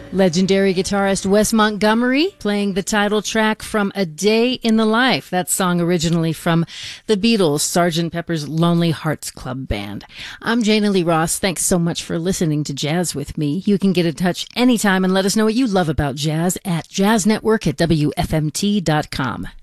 Legendary guitarist Wes Montgomery playing the title track from A Day in the Life. That song originally from the Beatles' Sgt. Pepper's Lonely Hearts Club Band. I'm Jana Lee Ross. Thanks so much for listening to Jazz with me. You can get in touch anytime and let us know what you love about jazz at jazznetwork@wfmt.com.